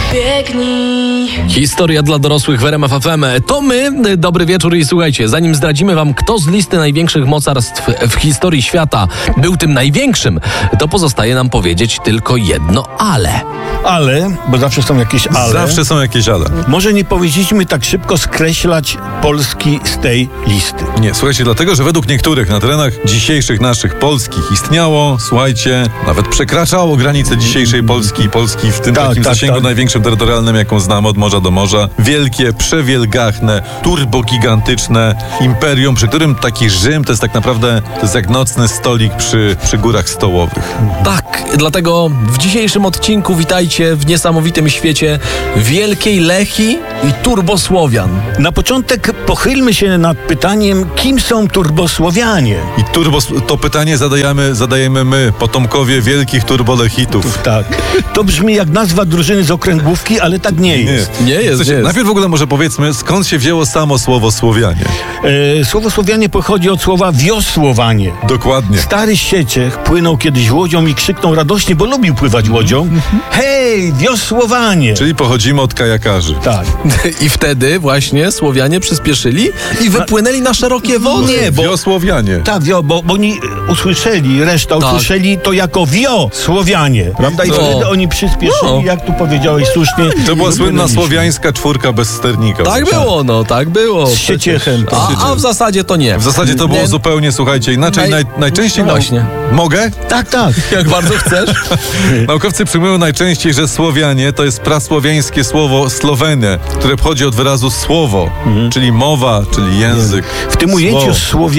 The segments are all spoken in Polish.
Biegnij. Historia dla dorosłych w RMF FM. To my, dobry wieczór i słuchajcie, zanim zdradzimy wam, kto z listy największych mocarstw w historii świata był tym największym, to pozostaje nam powiedzieć tylko jedno ale. Ale, bo zawsze są jakieś ale. Zawsze są jakieś ale. Może nie powinniśmy tak szybko skreślać Polski z tej listy. Nie, słuchajcie, dlatego, że według niektórych na terenach dzisiejszych naszych polskich istniało, słuchajcie, nawet przekraczało granice dzisiejszej Polski. Polski w tym takim zasięgu największym terytorialnym, jaką znamy od morza do morza. Wielkie, przewielgachne, turbogigantyczne imperium, przy którym taki Rzym to jest tak naprawdę, to jest jak nocny stolik przy górach stołowych. Tak, dlatego w dzisiejszym odcinku witajcie w niesamowitym świecie Wielkiej Lechii i Turbosłowian. Na początek pochylmy się nad pytaniem, kim są Turbosłowianie? I to pytanie zadajemy my, potomkowie wielkich turbolechitów. Tak. To brzmi jak nazwa drużyny z okręgówki, ale tak nie jest. Nie jest. Najpierw w ogóle może powiedzmy, skąd się wzięło samo słowo Słowianie? Słowo Słowianie pochodzi od słowa wiosłowanie. Dokładnie. Stary Sieciech płynął kiedyś łodzią i krzyknął radośnie, bo lubił pływać łodzią. Hej, wiosłowanie! Czyli pochodzimy od kajakarzy. Tak. I wtedy właśnie Słowianie przyspieszyli i wypłynęli na szerokie wody. Nie, bo Wiosłowianie. tak, bo oni usłyszeli, reszta usłyszeli to jako Słowianie, prawda? I wtedy oni przyspieszyli, jak tu powiedziałeś słusznie. To była słynna słowiańska czwórka bez sternika. Tak było, tak było. Z Sieciechem. A w zasadzie to nie. W zasadzie to było zupełnie, słuchajcie, inaczej. Najczęściej... No właśnie. Mogę? Tak. Jak bardzo chcesz. Naukowcy przyjmują najczęściej, że Słowianie to jest prasłowiańskie słowo Slowene, które pochodzi od wyrazu słowo, czyli mowa, czyli język. W tym ujęciu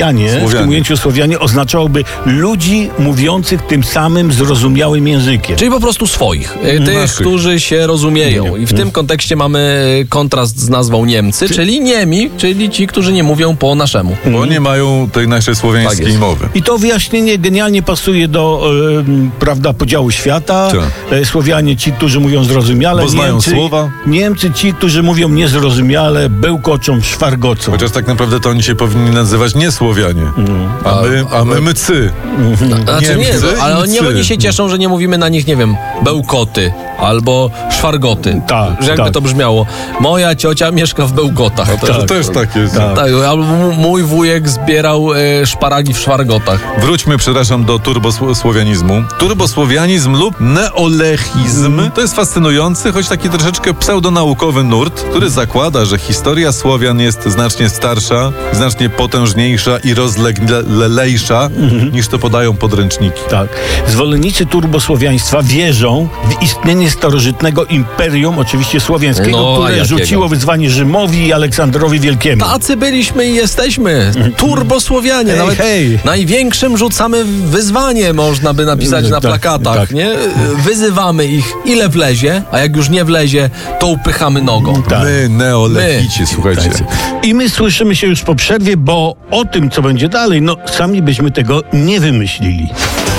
Słowianie oznaczałoby ludzi mówiących tym samym zrozumiałym językiem. Czyli po prostu swoich. Tych, którzy się rozumieją. I w tym kontekście mamy kontrast z nazwą Niemcy, czyli Niemi, czyli ci, którzy nie mówią po naszemu. Bo nie mają tej naszej słowiańskiej mowy. I to wyjaśnienie genialnie pasuje do podziału świata. Słowianie ci, którzy mówią zrozumiale. Bo znają słowa. Niemcy ci, którzy mówią niezrozumiale, bełkoczą, szwargocą. Chociaż tak naprawdę to oni się powinni nazywać nie Słowianie, a my mycy. Znaczy nie, ale oni się cieszą, że nie mówimy na nich, nie wiem, bełkoty albo szwargoty. Tak. Że jakby to brzmiało. Moja ciocia mieszka w Bełkotach. To też tak jest. Tak, albo mój wujek zbierał szparagi w szwargotach. Wróćmy, przepraszam, do turbosłowianizmu. Turbosłowianizm lub neolechizm to jest fascynujący, choć taki troszeczkę pseudonaukowy nurt, który zakłada, że historia Słowian jest znacznie starsza, znacznie potężniejsza i rozleglejsza niż to podają podręczniki. Tak. Zwolennicy turbosłowiaństwa wierzą w istnienie starożytnego imperium, oczywiście słowiańskiego, które rzuciło wyzwanie Rzymowi i Aleksandrowi Wielkiemu. Tacy byliśmy i jesteśmy. Turbosłowianie. Nawet największym rzucamy wyzwanie, można by napisać na plakatach. Tak. Nie? Wyzywamy ich, ile wlezie, a jak już nie wlezie, to upychamy nogą. Tak. My, neolechici, słuchajcie. I my słyszymy się już po przerwie, bo o tym, co będzie dalej, sami byśmy tego nie wymyślili.